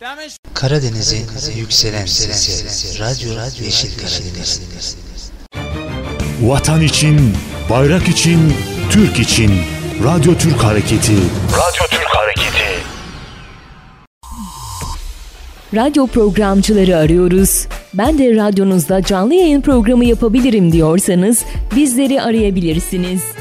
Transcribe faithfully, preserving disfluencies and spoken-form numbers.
Karadeniz'in yükselen sesi, Radyo Yeşil Karadeniz. Vatan için, bayrak için, Türk için, Radyo Türk Hareketi. Radyo Türk Hareketi. Radyo programcıları arıyoruz. Ben de radyonuzda canlı yayın programı yapabilirim diyorsanız bizleri arayabilirsiniz.